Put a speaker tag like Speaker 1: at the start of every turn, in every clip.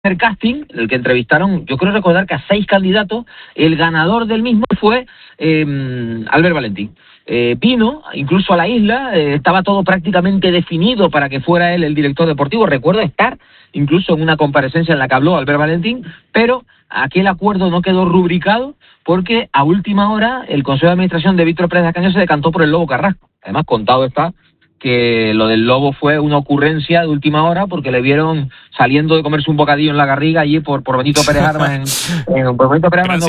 Speaker 1: casting, el que entrevistaron, yo creo recordar que a 6 candidatos, el ganador del mismo fue Albert Valentín. Vino incluso a la isla, estaba todo prácticamente definido para que fuera él el director deportivo. Recuerdo estar incluso en una comparecencia en la que habló Albert Valentín, pero aquel acuerdo no quedó rubricado porque a última hora el Consejo de Administración de Víctor Pérez de Caño se decantó por el Lobo Carrasco. Además, contado está que lo del Lobo fue una ocurrencia de última hora porque le vieron saliendo de comerse un bocadillo en la Garriga allí por Benito Pérez Armas por Benito Pérez Armas,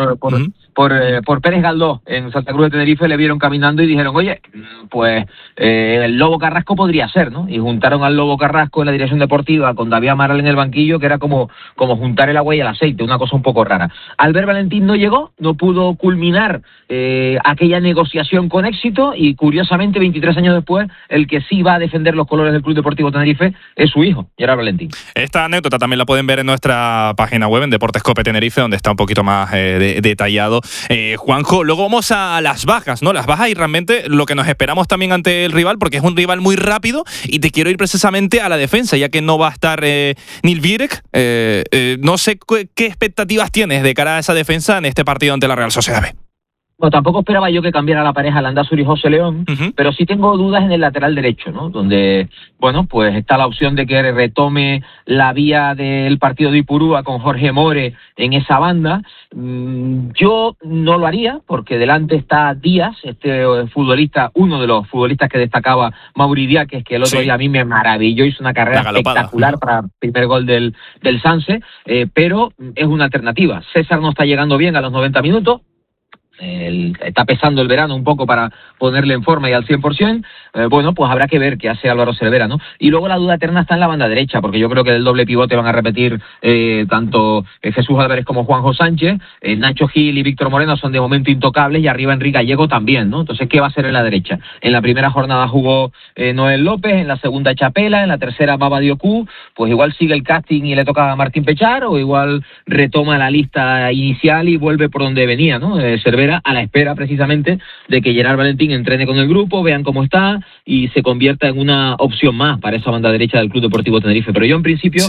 Speaker 1: por Pérez Galdós en Santa Cruz de Tenerife. Le vieron caminando y dijeron, oye, pues el Lobo Carrasco podría ser, ¿no? Y juntaron al Lobo Carrasco en la dirección deportiva con David Amaral en el banquillo, que era como juntar el agua y el aceite, una cosa un poco rara. Albert Valentín no llegó, no pudo culminar aquella negociación con éxito y curiosamente 23 años después el que sí va a defender los colores del Club Deportivo Tenerife es su hijo, Gerard Valentín.
Speaker 2: Esta anécdota también la pueden ver en nuestra página web, en Deportes Cope Tenerife, donde está un poquito más detallado. Juanjo, luego vamos a las bajas, ¿no? Las bajas y realmente lo que nos esperamos también ante el rival, porque es un rival muy rápido, y te quiero ir precisamente a la defensa, ya que no va a estar Neil Vierek. No sé qué expectativas tienes de cara a esa defensa en este partido ante la Real Sociedad B.
Speaker 1: Bueno, tampoco esperaba yo que cambiara la pareja Landázuri y José León, pero sí tengo dudas en el lateral derecho, ¿no? Donde, bueno, pues está la opción de que retome la vía del partido de Ipurúa con Jorge More en esa banda. Yo no lo haría, porque delante está Díaz, este futbolista, uno de los futbolistas que destacaba Mauri Díaz, que es que el otro día a mí me maravilló, hizo una carrera espectacular para el primer gol del Sanse, pero es una alternativa. César no está llegando bien a los 90 minutos, está pesando el verano un poco para ponerle en forma y al 100%, bueno, pues habrá que ver qué hace Álvaro Cervera, ¿no? Y luego la duda eterna está en la banda derecha, porque yo creo que del doble pivote van a repetir tanto Jesús Álvarez como Juanjo Sánchez. Nacho Gil y Víctor Moreno son de momento intocables, y arriba Enrique Gallego también, ¿no? Entonces, ¿qué va a hacer en la derecha? En la primera jornada jugó Noel López, en la segunda Chapela, en la tercera Baba Diocú. Pues igual sigue el casting y le toca a Martín Pechar, o igual retoma la lista inicial y vuelve por donde venía, ¿no? Cervera, a la espera precisamente de que Gerard Valentín entrene con el grupo, vean cómo está y se convierta en una opción más para esa banda derecha del Club Deportivo Tenerife. Pero yo en principio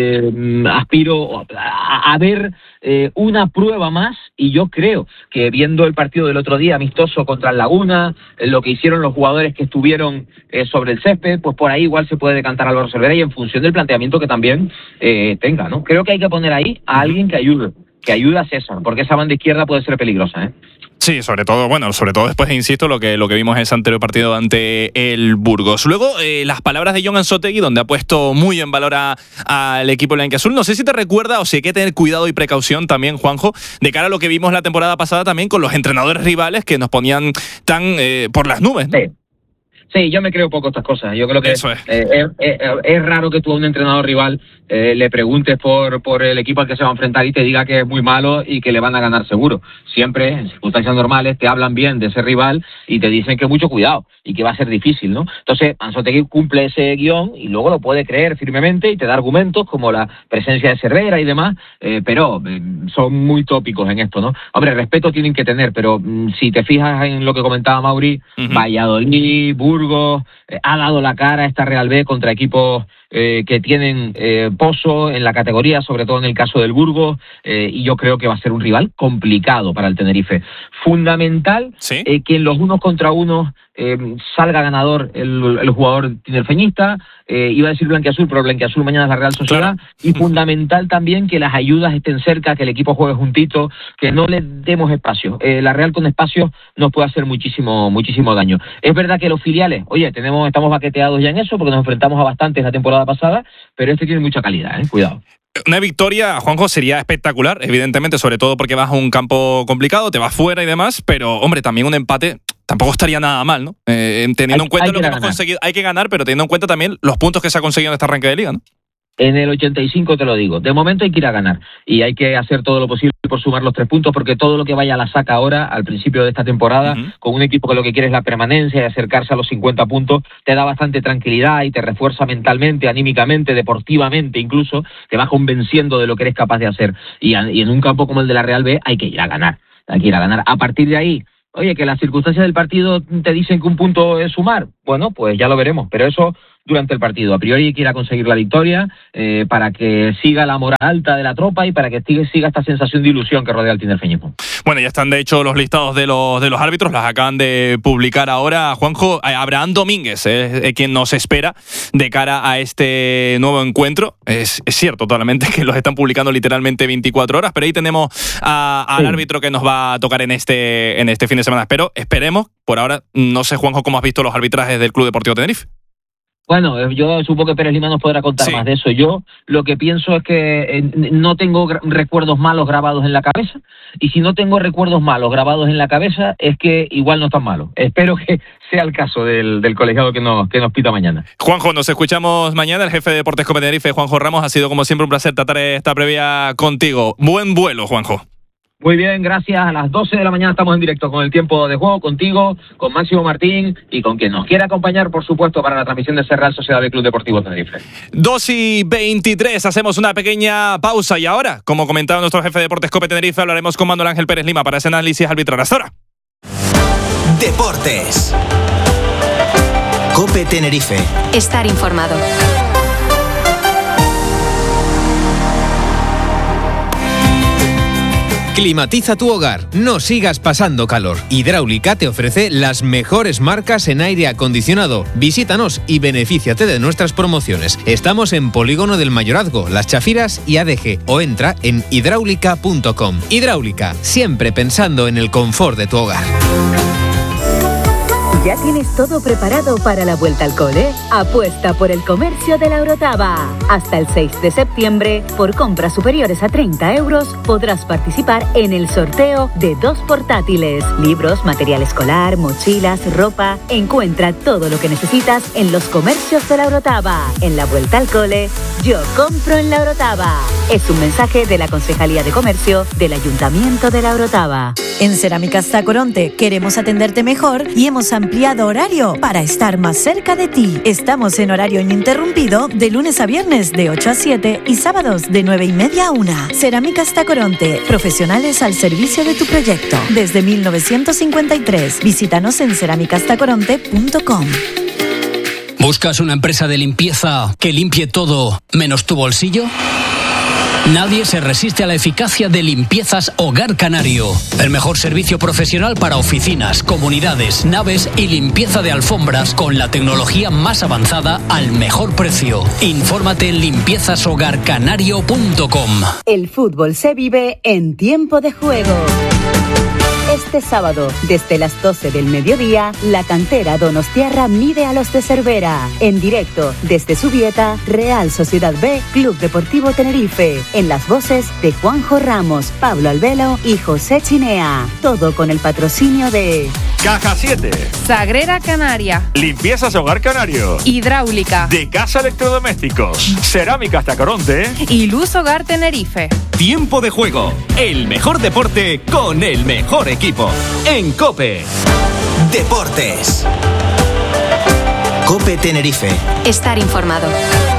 Speaker 1: aspiro a ver una prueba más, y yo creo que viendo el partido del otro día amistoso contra el Laguna, lo que hicieron los jugadores que estuvieron sobre el césped, pues por ahí igual se puede decantar Álvaro Cervera, y en función del planteamiento que también tenga, ¿no? Creo que hay que poner ahí a alguien que ayude a César, porque esa banda izquierda puede ser peligrosa, ¿eh?
Speaker 2: Sí, sobre todo después, insisto, lo que vimos en ese anterior partido ante el Burgos. Luego, las palabras de Jon Anzoátegui, donde ha puesto muy en valor al equipo blanquiazul. No sé si te recuerda, o si hay que tener cuidado y precaución también, Juanjo, de cara a lo que vimos la temporada pasada también con los entrenadores rivales que nos ponían tan por las nubes, ¿no?
Speaker 1: Sí, yo me creo poco estas cosas. Yo creo que es raro que tú a un entrenador rival le preguntes por el equipo al que se va a enfrentar y te diga que es muy malo y que le van a ganar seguro. Siempre, en circunstancias normales, te hablan bien de ese rival y te dicen que mucho cuidado y que va a ser difícil, ¿no? Entonces, Anzoátegui cumple ese guión y luego lo puede creer firmemente y te da argumentos como la presencia de Cervera y demás, pero son muy tópicos en esto, ¿no? Hombre, respeto tienen que tener, pero si te fijas en lo que comentaba Mauri, Valladolid, Burgos, ha dado la cara esta Real B contra equipos que tienen pozo en la categoría, sobre todo en el caso del Burgos, y yo creo que va a ser un rival complicado para el Tenerife. Fundamental que en los unos contra unos salga ganador el jugador tinerfeñista, iba a decir blanquiazul, pero blanquiazul mañana es la Real Sociedad, y fundamental también que las ayudas estén cerca, que el equipo juegue juntito, que no le demos espacio. La Real con espacio nos puede hacer muchísimo daño. Es verdad que los filiales, oye, estamos baqueteados ya en eso, porque nos enfrentamos a bastantes la temporada pasada, pero este tiene mucha calidad, cuidado.
Speaker 2: Una victoria, Juanjo, sería espectacular, evidentemente, sobre todo porque vas a un campo complicado, te vas fuera y demás, pero, hombre, también un empate tampoco estaría nada mal, ¿no? Teniendo en cuenta lo que hemos conseguido, hay que ganar, pero teniendo en cuenta también los puntos que se ha conseguido en este arranque de liga, ¿no?
Speaker 1: En el 85 te lo digo, de momento hay que ir a ganar y hay que hacer todo lo posible por sumar los 3 puntos, porque todo lo que vaya a la saca ahora, al principio de esta temporada, con un equipo que lo que quiere es la permanencia y acercarse a los 50 puntos, te da bastante tranquilidad y te refuerza mentalmente, anímicamente, deportivamente incluso, te va convenciendo de lo que eres capaz de hacer, y en un campo como el de la Real B hay que ir a ganar, A partir de ahí, Oye, que las circunstancias del partido te dicen que un punto es sumar. Bueno, pues ya lo veremos, pero eso durante el partido. A priori hay que ir a conseguir la victoria para que siga la moral alta de la tropa y para que siga esta sensación de ilusión que rodea al tinerfeñismo.
Speaker 2: Bueno, ya están de hecho los listados de los árbitros, las acaban de publicar ahora. Juanjo, Abraham Domínguez es quien nos espera de cara a este nuevo encuentro. Es cierto totalmente que los están publicando literalmente 24 horas, pero ahí tenemos al árbitro que nos va a tocar en este fin de semana. Pero esperemos, por ahora, no sé, Juanjo, cómo has visto los arbitrajes del Club Deportivo Tenerife.
Speaker 1: Bueno, yo supongo que Pérez Lima nos podrá contar más de eso. Yo lo que pienso es que no tengo recuerdos malos grabados en la cabeza, y si no tengo recuerdos malos grabados en la cabeza es que igual no están malos. Espero que sea el caso del colegiado que nos pita mañana.
Speaker 2: Juanjo, nos escuchamos mañana. El jefe de Deportes Cope Tenerife, Juanjo Ramos, ha sido como siempre un placer tratar esta previa contigo. Buen vuelo, Juanjo.
Speaker 1: Muy bien, gracias. A las 12 de la mañana estamos en directo con el tiempo de juego, contigo, con Máximo Martín y con quien nos quiera acompañar, por supuesto, para la transmisión de Real Sociedad del Club Deportivo Tenerife.
Speaker 2: 2:23, hacemos una pequeña pausa y ahora, como comentaba nuestro jefe de Deportes Cope Tenerife, hablaremos con Manuel Ángel Pérez Lima para ese análisis arbitral. Hasta ahora.
Speaker 3: Deportes. Cope Tenerife.
Speaker 4: Estar informado.
Speaker 5: Climatiza tu hogar, no sigas pasando calor. Hidráulica te ofrece las mejores marcas en aire acondicionado. Visítanos y benefíciate de nuestras promociones. Estamos en Polígono del Mayorazgo, Las Chafiras y ADG, o entra en hidráulica.com. Hidráulica, siempre pensando en el confort de tu hogar.
Speaker 6: ¿Ya tienes todo preparado para la vuelta al cole? Apuesta por el comercio de la Orotava. Hasta el 6 de septiembre, por compras superiores a 30 euros, podrás participar en el sorteo de 2 portátiles, libros, material escolar, mochilas, ropa. Encuentra todo lo que necesitas en los comercios de la Orotava. En la vuelta al cole, yo compro en la Orotava. Es un mensaje de la Concejalía de Comercio del Ayuntamiento de la Orotava.
Speaker 7: En Cerámicas Tacoronte queremos atenderte mejor y hemos ampliado horario para estar más cerca de ti. Estamos en horario ininterrumpido de lunes a viernes de 8 a 7 y sábados de 9:30 a 1. Cerámicas Tacoronte, profesionales al servicio de tu proyecto. Desde 1953, visítanos en cerámicastacoronte.com.
Speaker 8: ¿Buscas una empresa de limpieza que limpie todo menos tu bolsillo? Nadie se resiste a la eficacia de Limpiezas Hogar Canario. El mejor servicio profesional para oficinas, comunidades, naves y limpieza de alfombras con la tecnología más avanzada al mejor precio. Infórmate en limpiezashogarcanario.com.
Speaker 6: El fútbol se vive en tiempo de juego. Este sábado, desde las 12 del mediodía, la cantera donostiarra mide a los de Cervera. En directo, desde Zubieta, Real Sociedad B, Club Deportivo Tenerife. En las voces de Juanjo Ramos, Pablo Albelo y José Chinea. Todo con el patrocinio de
Speaker 9: Caja 7,
Speaker 10: Sagrera Canaria,
Speaker 9: Limpiezas Hogar Canario,
Speaker 10: Hidráulica,
Speaker 9: De Casa Electrodomésticos, Cerámicas Tacoronte
Speaker 10: y Luz Hogar Tenerife.
Speaker 11: Tiempo de juego, el mejor deporte con el mejor equipo. En COPE.
Speaker 3: Deportes. Cope Tenerife.
Speaker 4: Estar informado.